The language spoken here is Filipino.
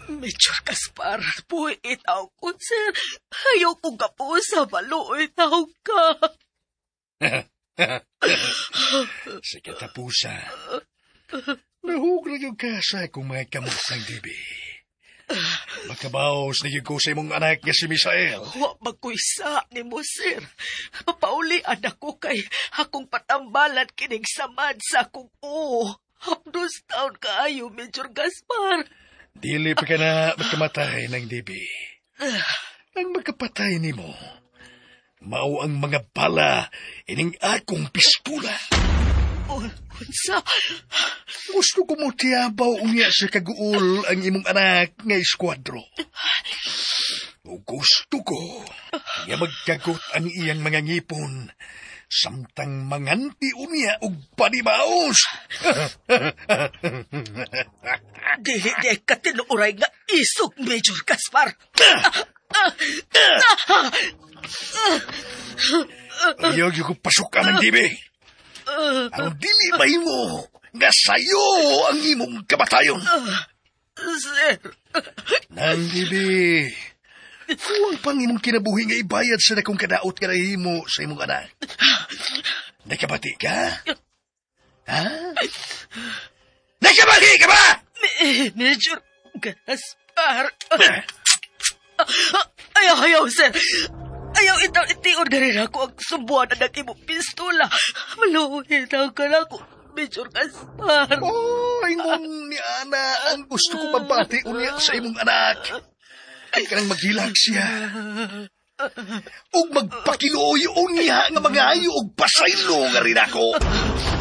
Major Gaspar, puwi itaw ko, sir. Ayaw kong kapo sa balo, itaw ka. Sige, tapusa. Nahuglag yung kasa kung may kamot ng dibi. Makabaos na yung ko sa imong anak niya si Misael. Wa magkuisa ni mo, sir. Papauli anak ko kay akong patambalan kinig samad sa akong Hapdos taon kaayo, Major Gaspar. Dili pa ka na magkamatay ng dibi. Ang magkapatay ni mo, mao ang mga bala ining akong pistola. Unsa? Gusto ko mo tiyabaw unya sa kaguol ang imong anak nga eskwadro. O gusto ko nga magkagot ang iyang mga ngipon samtang manganti unya og panimaos. Dili ka tinuuray nga isog, Major Gaspar. Ayaw ko pasukan ang dibi. Ang dili mahimo nga sayo ang imong kamatayon. Sir. Nang dibi, huwag pang imong kinabuhi nga ibayad sa dakong kadaot ka nahimo sa imong anak. Nakabati ka? Ha? Nakabati ka ba? Major Gaspar. Ayaw, sir. Ayaw itaw-itiod na rin ako ang sumbuan na nag-imong pistola. Maluhin daw ka na ako, Major Gaspar. Ingon ni Ana ang gusto ko mabati unya sa imong anak. Ay ka nang maghilag siya. Ug magpakiluoy unya nga mga ayo og pasaylo nga rin ako.